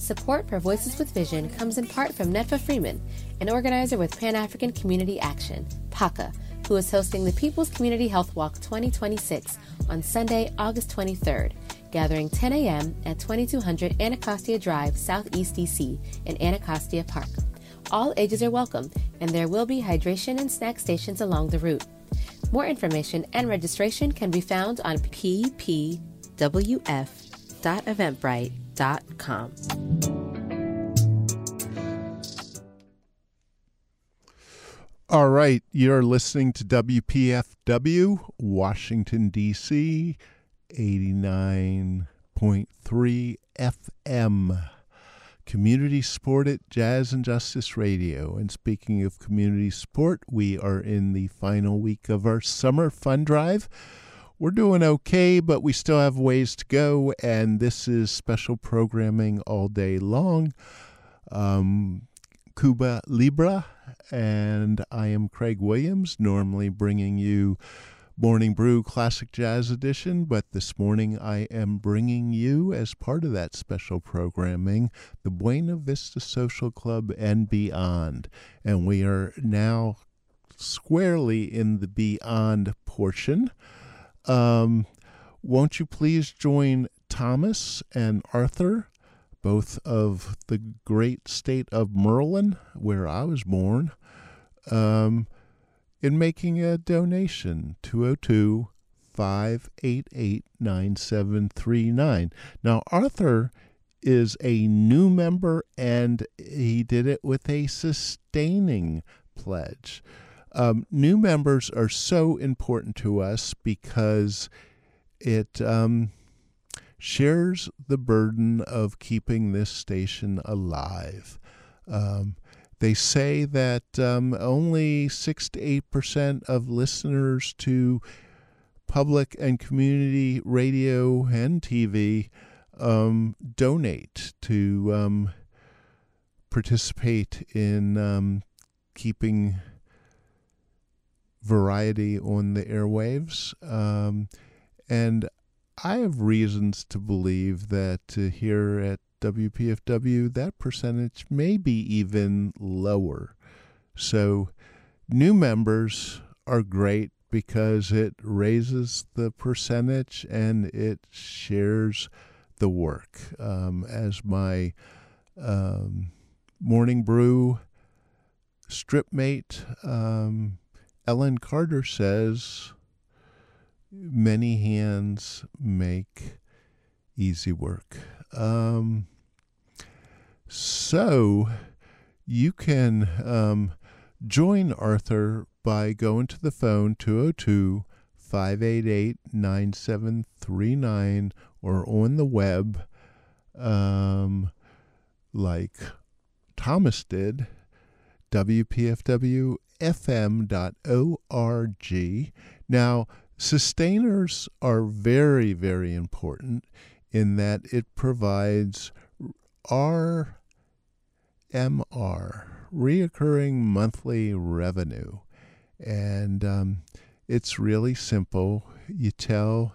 Support for Voices with Vision comes in part from Netfa Freeman, an organizer with Pan-African Community Action, PACA, who is hosting the People's Community Health Walk 2026 on Sunday, August 23rd, gathering 10 a.m. at 2200 Anacostia Drive, Southeast DC in Anacostia Park. All ages are welcome, and there will be hydration and snack stations along the route. More information and registration can be found on ppwf.eventbrite.com. All right, you're listening to WPFW, Washington, D.C., 89.3 FM. Community supported Jazz and Justice Radio. And speaking of community support, we are in the final week of our summer fund drive. We're doing okay, but we still have ways to go, and this is special programming all day long. Cuba Libre, and I am Craig Williams, normally bringing you Morning Brew Classic Jazz Edition, but this morning I am bringing you, as part of that special programming, the Buena Vista Social Club and Beyond. And we are now squarely in the Beyond portion. Won't you please join Thomas and Arthur, both of the great state of Maryland, where I was born, in making a donation, 202-588-9739. Now, Arthur is a new member, and he did it with a sustaining pledge. New members are so important to us because it shares the burden of keeping this station alive. They say that only 6 to 8% of listeners to public and community radio and TV donate to participate in keeping variety on the airwaves. And I have reasons to believe that here at WPFW, that percentage may be even lower. So new members are great because it raises the percentage and it shares the work. As my Morning Brew strip mate, Ellen Carter, says, many hands make easy work. So you can join Arthur by going to the phone 202-588-9739 or on the web, like Thomas did, wpfwfm.org. Now, sustainers are very, very important in that it provides RMR, reoccurring monthly revenue. And it's really simple. You tell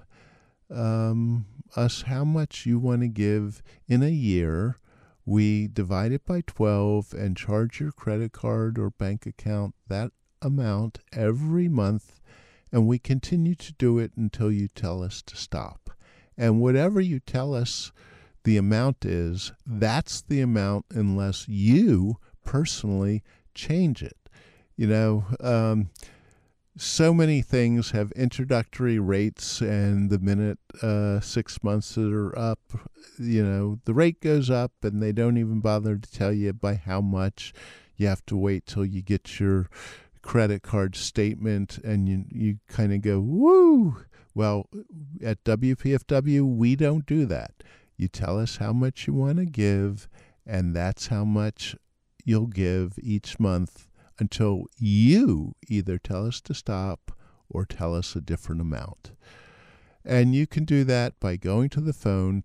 us how much you want to give in a year. We divide it by 12 and charge your credit card or bank account that amount every month. And we continue to do it until you tell us to stop. And whatever you tell us the amount is, that's the amount unless you personally change it. You know, so many things have introductory rates, and the minute 6 months that are up, you know, the rate goes up, and they don't even bother to tell you by how much. You have to wait till you get your credit card statement, and you kind of go, woo! Well, at WPFW, we don't do that. You tell us how much you want to give, and that's how much you'll give each month until you either tell us to stop or tell us a different amount. And you can do that by going to the phone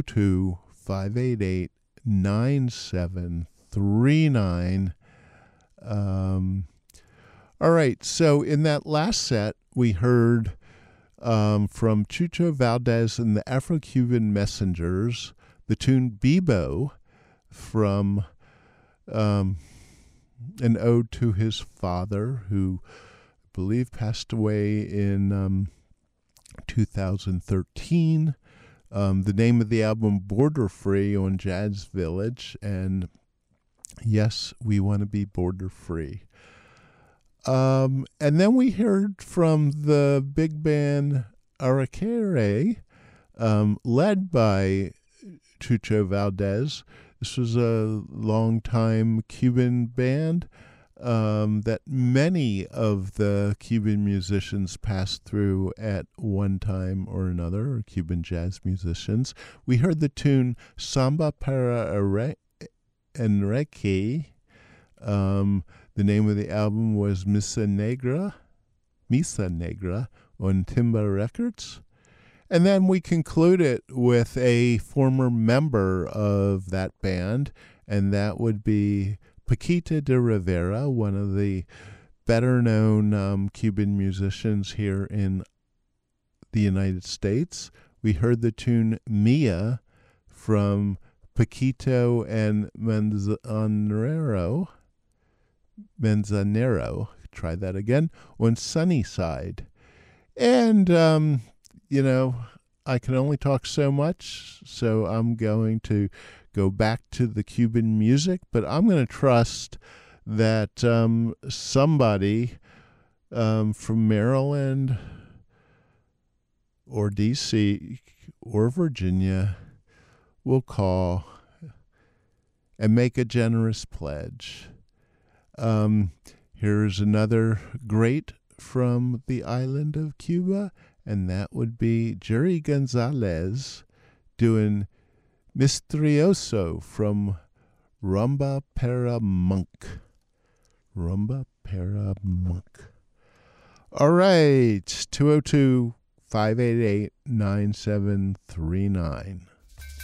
202-588-9739. All right, so in that last set, we heard from Chucho Valdez and the Afro-Cuban Messengers, the tune Bebo, from an ode to his father, who I believe passed away in 2013. The name of the album, Border Free, on Jazz Village. And yes, we want to be border free. And then we heard from the big band Araquere, led by Chucho Valdez. This was a longtime Cuban band that many of the Cuban musicians passed through at one time or another, or Cuban jazz musicians. We heard the tune Samba para Enrique. The name of the album was Misa Negra on Timba Records. And then we concluded with a former member of that band, and that would be Paquita de Rivera, one of the better-known Cuban musicians here in the United States. We heard the tune Mia from Paquito and Manzanero, try that again, on Sunnyside. And, I can only talk so much, so I'm going to go back to the Cuban music, but I'm going to trust that somebody from Maryland or D.C. or Virginia will call and make a generous pledge. Here's another great from the island of Cuba, and that would be Jerry Gonzalez doing Misterioso from Rumba Para Monk. Rumba Para Monk. All right, 202-588-9739.